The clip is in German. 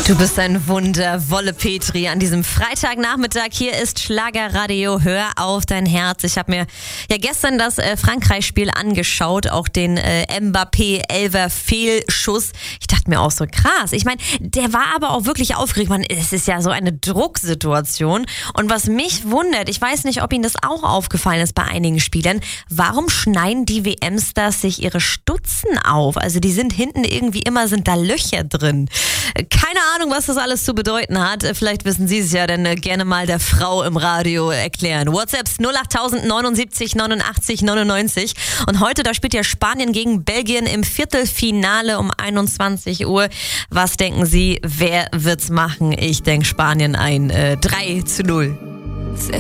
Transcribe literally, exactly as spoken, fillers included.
Du bist ein Wunder, Wolle Petri. An diesem Freitagnachmittag hier ist Schlagerradio. Hör auf dein Herz. Ich habe mir ja gestern das äh, Frankreich-Spiel angeschaut, auch den äh, Mbappé-Elfer-Fehlschuss. Ich dachte mir auch so, krass. Ich meine, der war aber auch wirklich aufgeregt. Man, es ist ja so eine Drucksituation. Und was mich wundert, ich weiß nicht, ob Ihnen das auch aufgefallen ist bei einigen Spielern, warum schneiden die W M-Stars sich ihre Stutzen auf? Also die sind hinten irgendwie immer, sind da Löcher drin. Keine Ahnung, was das alles zu bedeuten hat. Vielleicht wissen Sie es ja dann gerne mal der Frau im Radio erklären. WhatsApps null acht tausend neunundsiebzig neunundachtzig neunundneunzig. Und heute, da spielt ja Spanien gegen Belgien im Viertelfinale um einundzwanzig Uhr. Was denken Sie, wer wird's machen? Ich denke Spanien ein äh, drei zu null. Se